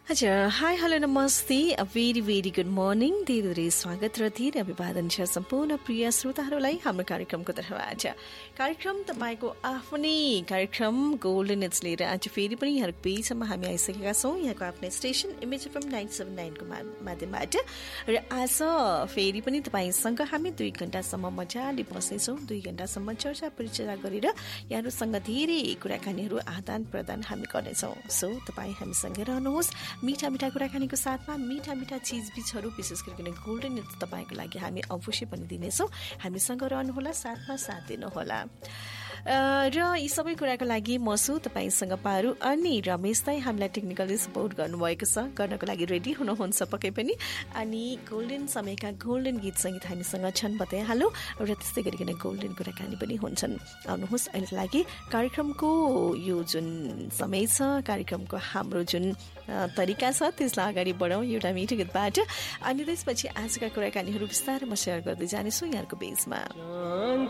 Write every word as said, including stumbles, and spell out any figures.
हजुर, hi hello नमस्ते, a very very good morning, धेरै धेरै स्वागत र धेरै अभिवादन छ सम्पूर्ण प्रिय श्रोताहरूलाई हाम्रो कार्यक्रमको तर्फबाट। कार्यक्रम तपाईँको आफ्नै कार्यक्रम गोल्डन इट्स लिएर आज फेरि पनि यहाँको बीचमा हामी आइसकेका छौँ, यहाँको आफ्नै station image FM nine seven नाइनको माध्यमबाट। र आज फेरि पनि तपाईँसँग हामी दुई घण्टासम्म मजाले बस्नेछौँ, दुई घण्टासम्म चर्चा परिचर्चा गरेर यहाँहरूसँग धेरै कुराकानीहरू आदान प्रदान हामी गर्नेछौँ। सो तपाईँ हामीसँगै रहनुहोस्, मिठा मिठा कुराकानीको साथमा मिठा मिठा चिजबिजहरू विशेष गरिकन गोल्डन इट्स तपाईँको लागि हामी अवश्य पनि दिनेछौँ। हामीसँग रहनुहोला, साथमा साथ दिनुहोला। र यी सबै कुराको लागि म छु तपाईँसँग पारू अनि रमेशलाई हामीलाई टेक्निकली सपोर्ट गर्नुभएको छ, गर्नको लागि रेडी हुनुहुन्छ पक्कै पनि। अनि गोल्डन समयका गोल्डन गीत सङ्गीत हामीसँग छन् बताइहालौँ, र त्यस्तै गरिकन गोल्डन कुराकानी पनि हुन्छन्। आउनुहोस् अहिलेको लागि कार्यक्रमको यो जुन समय छ, कार्यक्रमको हाम्रो जुन तरिका छ त्यसलाई अगाडि बढाउँ एउटा मिठो गीतबाट, अनि त्यसपछि आजका कुराकानीहरू बिस्तारै म सेयर गर्दै जानेछु यहाँको बेसमा।